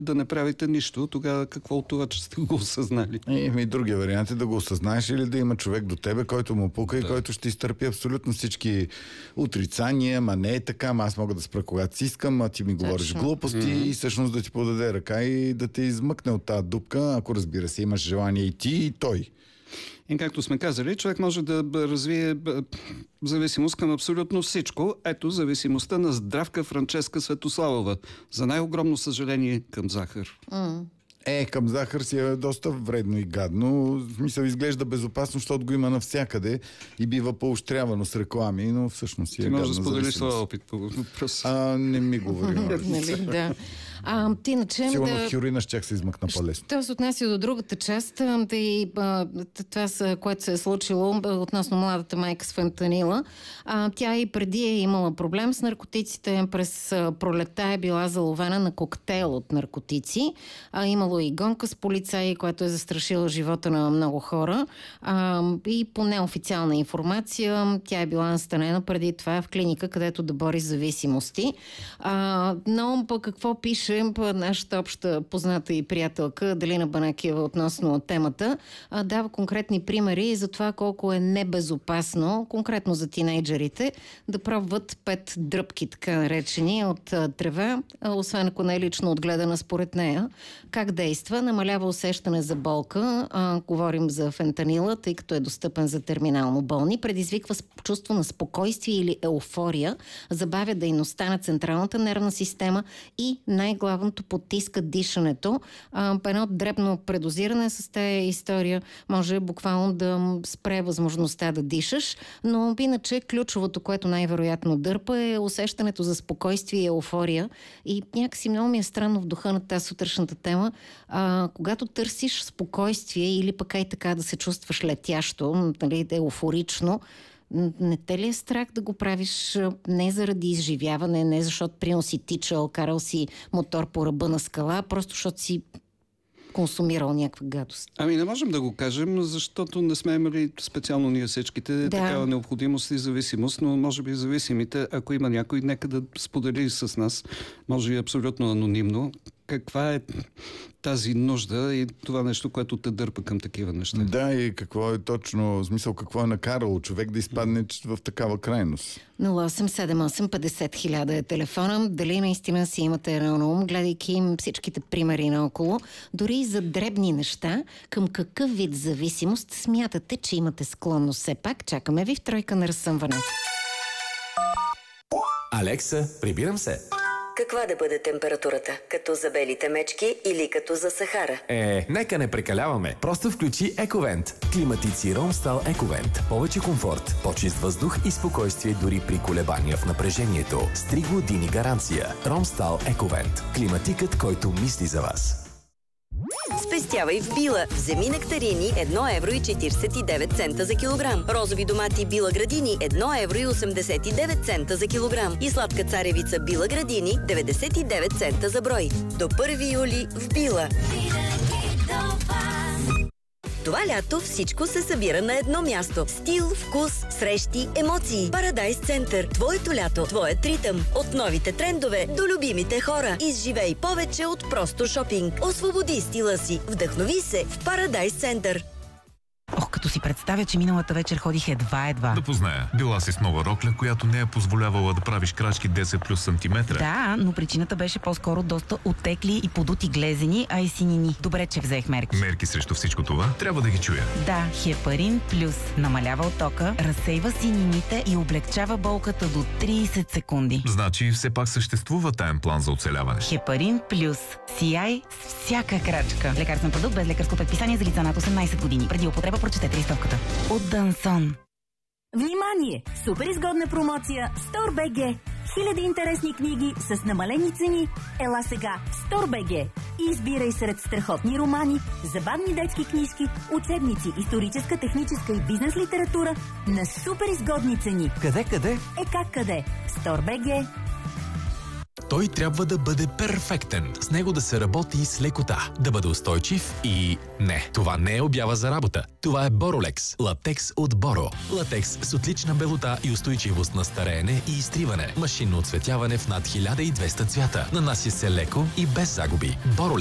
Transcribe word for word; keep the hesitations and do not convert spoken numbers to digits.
да не правите нищо. Тогава какво от това, че сте го осъзнали? И другия вариант е да го осъзнаеш или да има човек до тебе, който му пука да. и който ще изтърпи абсолютно всички отрицания, ма не е така, ма аз мога да спра когато си искам, а ти ми говориш Точно. глупости mm-hmm. и всъщност да ти подаде ръка и да те измъкне от тази дупка, ако разбира се имаш желание и ти, и той. И както сме казали, човек може да развие зависимост към абсолютно всичко. Ето зависимостта на Здравка Франческа Светославова. За най-огромно съжаление към захар. Mm. Е, към захар си е доста вредно и гадно. В смисъл изглежда безопасно, защото го има навсякъде и бива поощрявано с реклами, но всъщност си е гадно. Ти може да споделиш своя опит по въпроса. А, не ми говори. Нали, да. А, ти иначе, сигурно да... от хероина щях се измъкна по-лесно. Що се отнася до другата част, да и, а, това, са, което се е случило относно младата майка с фентанила. А, тя и преди е имала проблем с наркотиците. През пролетта е била заловена на коктейл от наркотици. А, имало и гонка с полицаи, която е застрашила живота на много хора. А, и по неофициална информация, тя е била настанена преди това в клиника, където да бори зависимости. А, но пък какво пише нашата обща позната и приятелка Далина Банакиева относно темата, дава конкретни примери за това колко е небезопасно, конкретно за тинейджерите, да пробват пет дръпки, така наречени, от трева, освен ако не е лично отгледана според нея. Как действа? Намалява усещане за болка, а, говорим за фентанила, тъй като е достъпен за терминално болни, предизвиква чувство на спокойствие или еуфория, забавя дейността на централната нервна система и най главното потиска дишането. А, едно дребно предозиране с тази история може буквално да спре възможността да дишаш, но иначе ключовото, което най-вероятно дърпа, е усещането за спокойствие и еуфория. И някакси много ми е странно в духа на тази сутрешната тема, а, когато търсиш спокойствие или пък и така да се чувстваш летящо, нали, еуфорично, не те ли е страх да го правиш не заради изживяване, не защото прино си тичал, карал си мотор по ръба на скала, просто защото си консумирал някаква гадост? Ами не можем да го кажем, защото не сме имали специално ние всичките да. такава необходимост и зависимост, но може би зависимите, ако има някой, нека да сподели с нас, може и абсолютно анонимно, каква е тази нужда и това нещо, което те дърпа към такива неща. Да, и какво е точно, в смисъл, какво е накарало човек да изпадне в такава крайност? нула осем седем осем петдесет хиляда е телефона. Дали наистина си имате на ум, гледайки им всичките примери наоколо, дори и за дребни неща, към какъв вид зависимост смятате, че имате склонност? Все пак чакаме ви в тройка на разсъмване. Алекса, прибирам се. Каква да бъде температурата? Като за белите мечки или като за Сахара? Е, нека не прекаляваме. Просто включи Ековент. Климатици Ромстал Ековент. Повече комфорт, по-чист въздух и спокойствие дори при колебания в напрежението. С три години гаранция. Ромстал Ековент. Климатикът, който мисли за вас. Спестявай в Била. Вземи нектарини едно евро и четиридесет и девет цента за килограм. Розови домати Била Градини едно евро и осемдесет и девет цента за килограм. И сладка царевица Била Градини деветдесет и девет цента за брой. До първи юли в Била. Това лято всичко се събира на едно място. Стил, вкус, срещи, емоции. Парадайс Център. Твоето лято, твоят ритъм. От новите трендове до любимите хора. Изживей повече от просто шопинг. Освободи стила си. Вдъхнови се в Парадайс Център. Ох, като си представя, че миналата вечер ходих едва-едва. Да позная. Била си с нова рокля, която не е позволявала да правиш крачки десет плюс сантиметра. Да, но причината беше по-скоро доста оттекли и подути глезени, а и синини. Добре, че взех мерки. Мерки срещу всичко това? Трябва да ги чуя. Да, Хепарин Плюс намалява оттока, разсейва синините и облегчава болката до тридесет секунди. Значи все пак съществува таен план за оцеляване. Хепарин Плюс. Сияй с всяка крачка. Лекарствен продукт без лекарско предписание за лица над осемнадесет години. Преди употреба прочетете листовката. От Дансон. Внимание! Супер изгодна промоция Store.bg. Хиляди интересни книги с намалени цени. Ела сега в Store.bg и избирай сред страхотни романи, забавни детски книжки, учебници, историческа, техническа и бизнес литература на супер изгодни цени. Къде, къде? Е как къде? Store.bg. той трябва да бъде перфектен. С него да се работи с лекота, да бъде устойчив и... Не, това не е обява за работа. Това е Borolex. Латекс от Боро. Латекс с отлична белота и устойчивост на стареене и изтриване. Машинно оцветяване в над хиляда и двеста цвята. Нанася се леко и без загуби. Borolex.